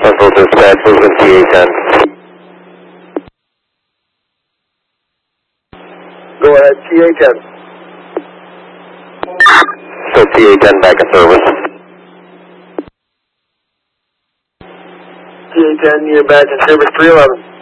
Central Dispatch, moving TA10. Go ahead, TA10. So TA10 back in service. TA10, you're back in service 311.